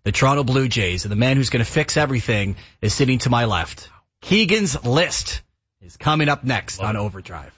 the Toronto Blue Jays, and the man who's going to fix everything is sitting to my left. Keegan's List is coming up next on Overdrive.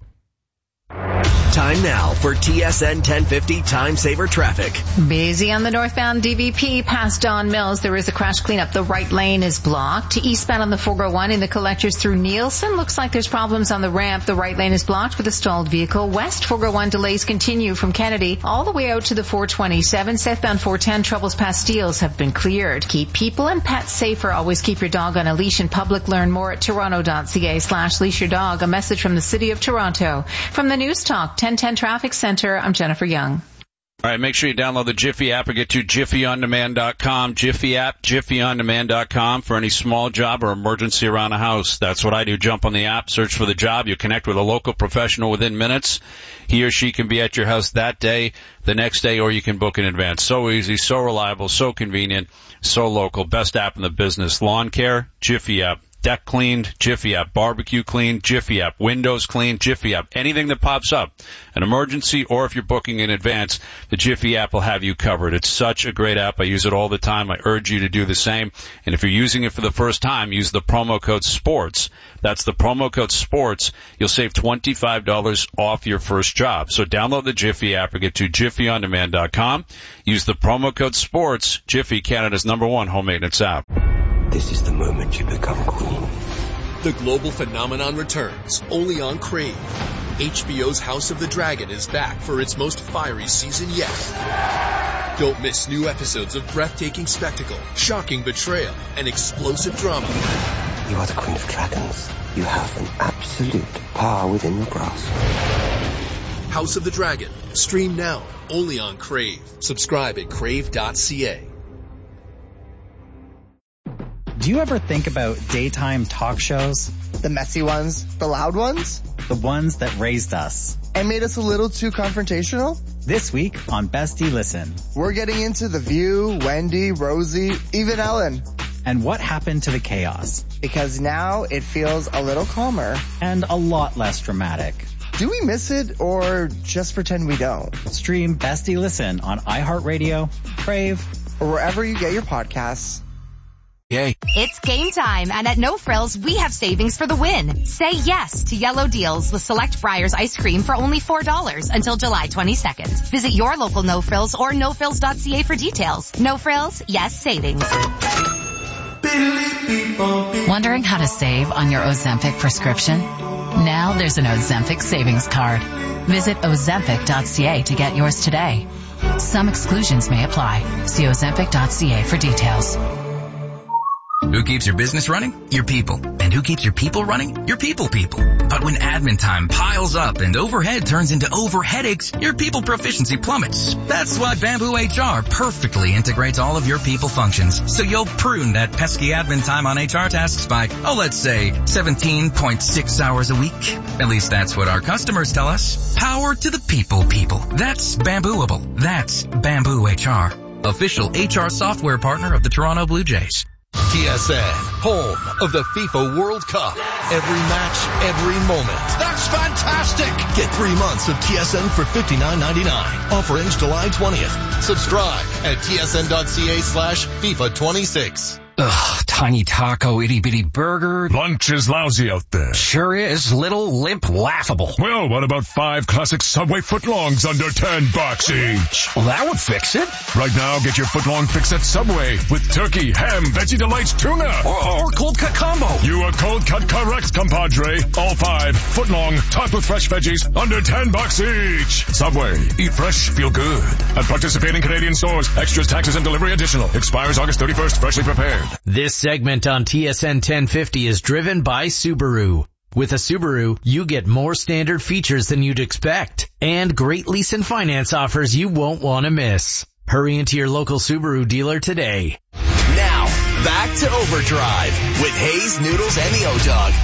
Time now for TSN 1050 Time Saver Traffic. Busy on the northbound DVP past Don Mills. There is a crash cleanup. The right lane is blocked. Eastbound on the 401 in the collectors through Nielsen. Looks like there's problems on the ramp. The right lane is blocked with a stalled vehicle. West 401 delays continue from Kennedy all the way out to the 427. Southbound 410 troubles past Steeles have been cleared. Keep people and pets safer. Always keep your dog on a leash in public. Learn more at toronto.ca/leash your dog. A message from the City of Toronto. From the News Talk 1010 Traffic Center, I'm Jennifer Young. All right, make sure you download the Jiffy app or get to jiffyondemand.com. Jiffy app, jiffyondemand.com for any small job or emergency around the house. That's what I do. Jump on the app, search for the job. You connect with a local professional within minutes. He or she can be at your house that day, the next day, or you can book in advance. So easy, so reliable, so convenient, so local. Best app in the business. Lawn care, Jiffy app. Deck cleaned, Jiffy app. Barbecue cleaned, Jiffy app. Windows cleaned, Jiffy app. Anything that pops up, an emergency, or if you're booking in advance, the Jiffy app will have you covered. It's such a great app. I use it all the time. I urge you to do the same. And if you're using it for the first time, use the promo code SPORTS. That's the promo code SPORTS. You'll save $25 off your first job. So download the Jiffy app or get to jiffyondemand.com. Use the promo code SPORTS. Jiffy, Canada's #1 home maintenance app. This is the moment you become queen. The global phenomenon returns, only on Crave. HBO's House of the Dragon is back for its most fiery season yet. Don't miss new episodes of breathtaking spectacle, shocking betrayal, and explosive drama. You are the Queen of Dragons. You have an absolute power within your grasp. House of the Dragon. Stream now, only on Crave. Subscribe at crave.ca. Do you ever think about daytime talk shows? The messy ones, the loud ones? The ones that raised us. And made us a little too confrontational? This week on Bestie Listen. We're getting into The View, Wendy, Rosie, even Ellen. And what happened to the chaos? Because now it feels a little calmer. And a lot less dramatic. Do we miss it or just pretend we don't? Stream Bestie Listen on iHeartRadio, Crave, or wherever you get your podcasts. Yay. It's game time, and at No Frills, we have savings for the win. Say yes to yellow deals with select Breyers ice cream for only $4 until July 22nd. Visit your local No Frills or nofrills.ca for details. No Frills, yes savings. Wondering how to save on your Ozempic prescription? Now there's an Ozempic savings card. Visit ozempic.ca to get yours today. Some exclusions may apply. See ozempic.ca for details. Who keeps your business running? Your people. And who keeps your people running? Your people. But when admin time piles up and overhead turns into overheadaches, your people proficiency plummets. That's why Bamboo HR perfectly integrates all of your people functions. So you'll prune that pesky admin time on HR tasks by, let's say 17.6 hours a week. At least that's what our customers tell us. Power to the people. That's Bambooable. That's Bamboo HR. Official HR software partner of the Toronto Blue Jays. TSN, home of the FIFA World Cup. Every match, every moment. That's fantastic! Get 3 months of TSN for $59.99. Offer ends July 20th. Subscribe at tsn.ca/FIFA26. Ugh, tiny taco, itty-bitty burger. Lunch is lousy out there. Sure is. Little, limp, laughable. Well, what about 5 classic Subway footlongs under $10 each? Well, that would fix it. Right now, get your footlong fix at Subway with turkey, ham, Veggie Delights, tuna. Or cold cut combo. You are cold cut correct, compadre. All 5 footlong, topped with fresh veggies, under $10 each. Subway. Eat fresh, feel good. At participating Canadian stores. Extras, taxes, and delivery additional. Expires August 31st. Freshly prepared. This segment on TSN 1050 is driven by Subaru. With a Subaru, you get more standard features than you'd expect, and great lease and finance offers you won't want to miss. Hurry into your local Subaru dealer today. Now, back to Overdrive with Hayes, Noodles, and the O-Dog.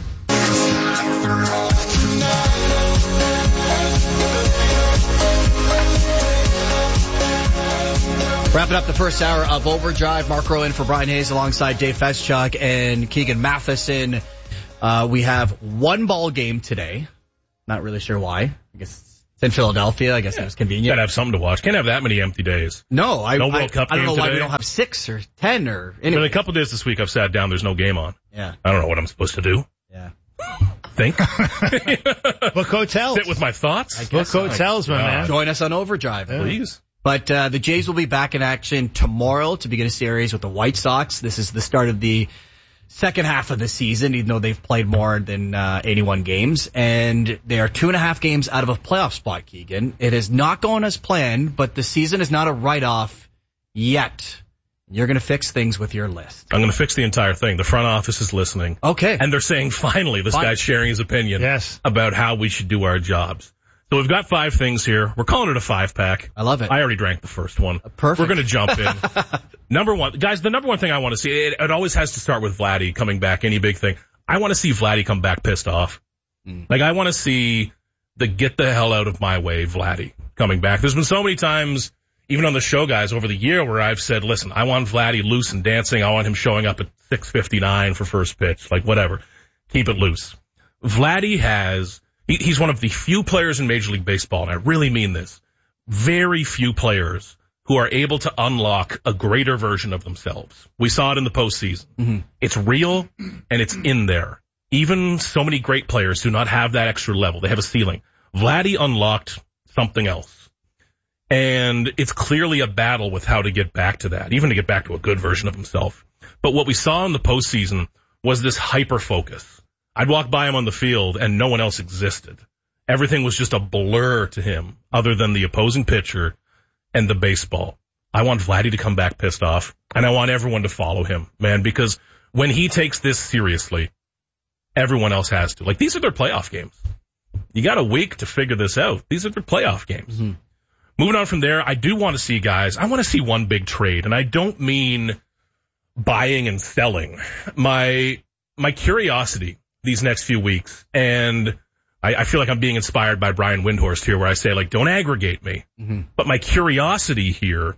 Wrapping up the first hour of Overdrive. Mark Rowe in for Brian Hayes alongside Dave Feschuk and Keegan Matheson. We have one ball game today. Not really sure why. I guess It's in Philadelphia. I guess that was convenient. Gotta have something to watch. Can't have that many empty days. No, World Cup I don't know game why today. we don't have 6 or 10 or In anyway. a couple days this week, I've sat down. There's no game on. Yeah. I don't know what I'm supposed to do. Yeah. Think. Book hotels. Sit with my thoughts. Book hotels, my man. Join us on Overdrive, please. But the Jays will be back in action tomorrow to begin a series with the White Sox. This is the start of the second half of the season, even though they've played more than 81 games. And they are 2.5 games out of a playoff spot, Keegan. It is not going as planned, but the season is not a write-off yet. You're going to fix things with your list. I'm going to fix the entire thing. The front office is listening. Okay. And they're saying, finally, this guy's sharing his opinion about how we should do our jobs. So we've got 5 things here. We're calling it a 5-pack. I love it. I already drank the first one. Perfect. We're going to jump in. Number one, guys, the number one thing I want to see, it always has to start with Vladdy coming back, any big thing. I want to see Vladdy come back pissed off. Like, I want to see the get the hell out of my way Vladdy coming back. There's been so many times, even on the show, guys, over the year where I've said, listen, I want Vladdy loose and dancing. I want him showing up at 6:59 for first pitch. Like, whatever. Keep it loose. Vladdy he's one of the few players in Major League Baseball, and I really mean this, very few players who are able to unlock a greater version of themselves. We saw it in the postseason. Mm-hmm. It's real, and it's in there. Even so many great players do not have that extra level. They have a ceiling. Vladdy unlocked something else. And it's clearly a battle with how to get back to that, even to get back to a good version of himself. But what we saw in the postseason was this hyper-focus. I'd walk by him on the field, and no one else existed. Everything was just a blur to him, other than the opposing pitcher and the baseball. I want Vladdy to come back pissed off, and I want everyone to follow him, man, because when he takes this seriously, everyone else has to. Like, these are their playoff games. You got a week to figure this out. These are their playoff games. Mm-hmm. Moving on from there, I do want to see, guys, I want to see one big trade, and I don't mean buying and selling. My curiosity these next few weeks, and I feel like I'm being inspired by Brian Windhorst here, where I say, like, don't aggregate me. Mm-hmm. But my curiosity here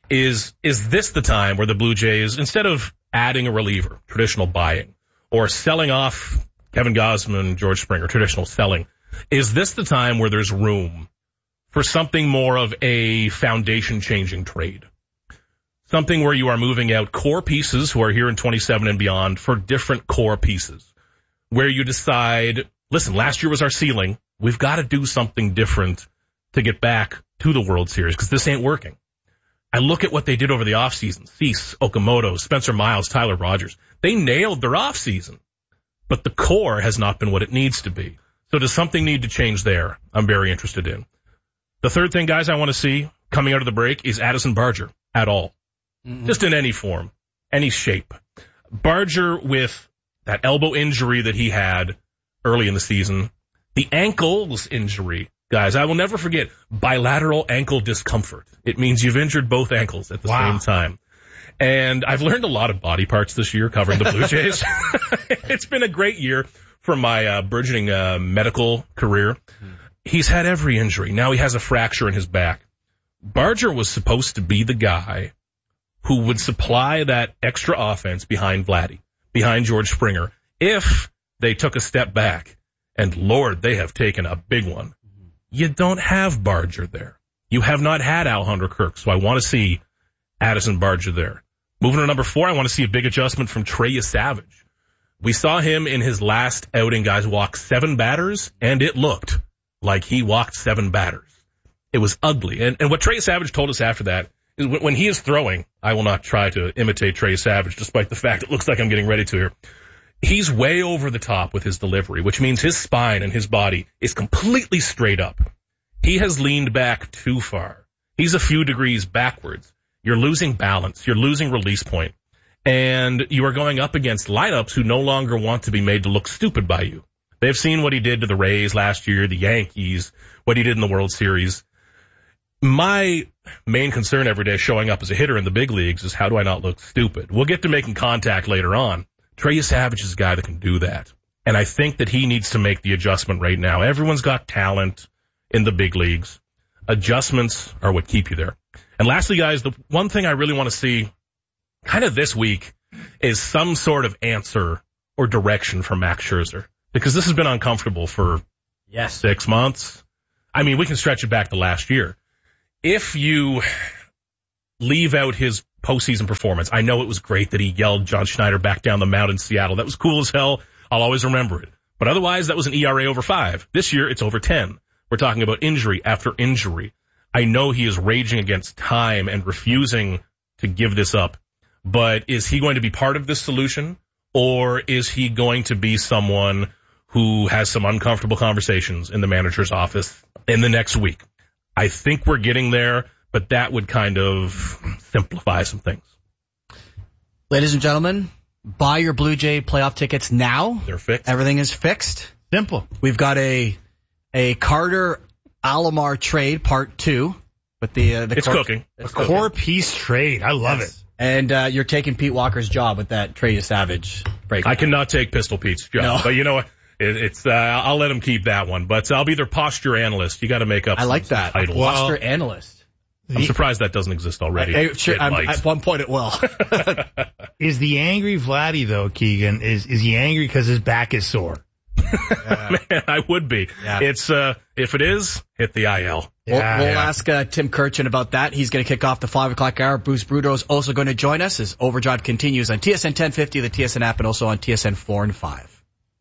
is this the time where the Blue Jays, instead of adding a reliever, traditional buying, or selling off Kevin Gausman, George Springer, traditional selling, is this the time where there's room for something more of a foundation-changing trade? Something where you are moving out core pieces who are here in 27 and beyond for different core pieces, where you decide, listen, last year was our ceiling. We've got to do something different to get back to the World Series because this ain't working. I look at what they did over the offseason. Cease, Okamoto, Spencer Miles, Tyler Rogers. They nailed their offseason, but the core has not been what it needs to be. So does something need to change there? I'm very interested in. The third thing, guys, I want to see coming out of the break is Addison Barger at all. Mm-hmm. Just in any form, any shape. Barger with that elbow injury that he had early in the season, the ankles injury, guys, I will never forget bilateral ankle discomfort. It means you've injured both ankles at the same time. And I've learned a lot of body parts this year covering the Blue Jays. It's been a great year for my burgeoning medical career. He's had every injury. Now he has a fracture in his back. Barger was supposed to be the guy who would supply that extra offense behind Vladdy, behind George Springer, if they took a step back. And Lord, they have taken a big one. You don't have Barger there. You have not had Alejandro Kirk, so I want to see Addison Barger there. Moving to number 4, I want to see a big adjustment from Trey Savage. We saw him in his last outing, guys, walk 7 batters, and it looked like he walked 7 batters. It was ugly. And what Trey Savage told us after that is when he is throwing, I will not try to imitate Trey Savage, despite the fact it looks like I'm getting ready to here. He's way over the top with his delivery, which means his spine and his body is completely straight up. He has leaned back too far. He's a few degrees backwards. You're losing balance. You're losing release point. And you are going up against lineups who no longer want to be made to look stupid by you. They've seen what he did to the Rays last year, the Yankees, what he did in the World Series. My main concern every day showing up as a hitter in the big leagues is how do I not look stupid? We'll get to making contact later on. Trey Savage is a guy that can do that. And I think that he needs to make the adjustment right now. Everyone's got talent in the big leagues. Adjustments are what keep you there. And lastly, guys, the one thing I really want to see kind of this week is some sort of answer or direction from Max Scherzer. Because this has been uncomfortable for 6 months. I mean, we can stretch it back to last year. If you leave out his postseason performance, I know it was great that he yelled John Schneider back down the mound in Seattle. That was cool as hell. I'll always remember it. But otherwise, that was an ERA over 5. This year, it's over 10. We're talking about injury after injury. I know he is raging against time and refusing to give this up. But is he going to be part of this solution, or is he going to be someone who has some uncomfortable conversations in the manager's office in the next week? I think we're getting there, but that would kind of simplify some things. Ladies and gentlemen, buy your Blue Jay playoff tickets now. They're fixed. Everything is fixed. Simple. We've got a Carter Alomar trade part 2 with the it's cooking. A core piece trade. I love it. And you're taking Pete Walker's job with that Trey to Savage break. I cannot take Pistol Pete's job, No. but you know what? It's I'll let him keep that one. But I'll be their posture analyst. You got to make up. I like that. Titles. Posture analyst. I'm surprised that doesn't exist already. At one point it will. Is the angry Vladdy though, Keegan? Is he angry because his back is sore? Man, I would be. Yeah. It's if it is, hit the IL. We'll ask Tim Kirchin about that. He's going to kick off the 5 o'clock hour. Bruce Bruto is also going to join us as Overdrive continues on TSN 1050, the TSN app, and also on TSN 4 and 5.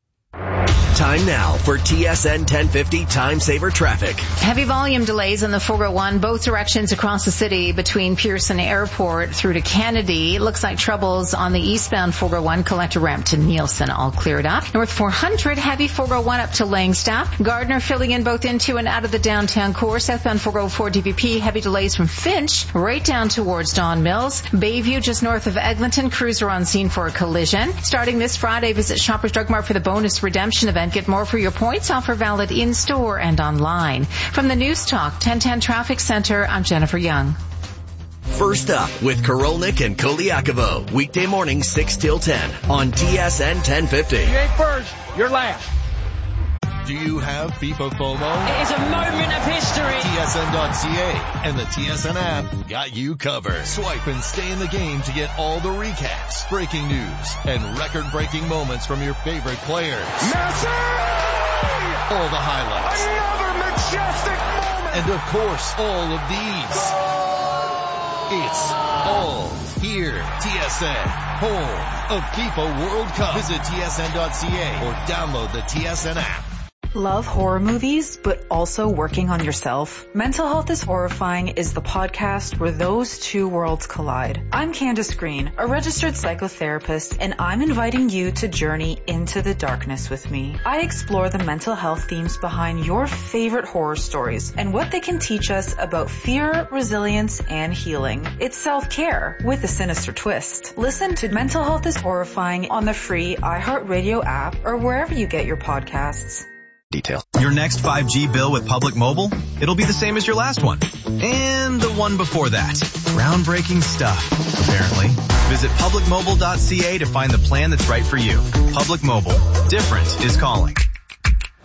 Time now for TSN 1050 Time Saver Traffic. Heavy volume delays on the 401, both directions across the city between Pearson Airport through to Kennedy. Looks like troubles on the eastbound 401 collector ramp to Nielsen, all cleared up. North 400, heavy 401 up to Langstaff. Gardner filling in both into and out of the downtown core. Southbound 404 DVP, heavy delays from Finch right down towards Don Mills. Bayview just north of Eglinton, crews are on scene for a collision. Starting this Friday, visit Shoppers Drug Mart for the bonus redemption event. Get more for your points. Offer valid in-store and online. From the News Talk 1010 Traffic Center, I'm Jennifer Young. First up with Korolnik and Koliakovo. Weekday morning 6 till 10 on TSN 1050. You ain't first, you're last. Do you have FIFA FOMO? It is a moment of history. TSN.ca and the TSN app got you covered. Swipe and stay in the game to get all the recaps, breaking news, and record-breaking moments from your favorite players. Messi! All the highlights. Another majestic moment. And of course, all of these. It's all here. TSN, home of FIFA World Cup. Visit TSN.ca or download the TSN app. Love horror movies, but also working on yourself? Mental Health is Horrifying is the podcast where those two worlds collide. I'm Candace Green, a registered psychotherapist, and I'm inviting you to journey into the darkness with me. I explore the mental health themes behind your favorite horror stories and what they can teach us about fear, resilience, and healing. It's self-care with a sinister twist. Listen to Mental Health is Horrifying on the free iHeartRadio app or wherever you get your podcasts. Detail. Your next 5G bill with Public Mobile, it'll be the same as your last one. And the one before that. Groundbreaking stuff, apparently. Visit publicmobile.ca to find the plan that's right for you. Public Mobile. Different is calling.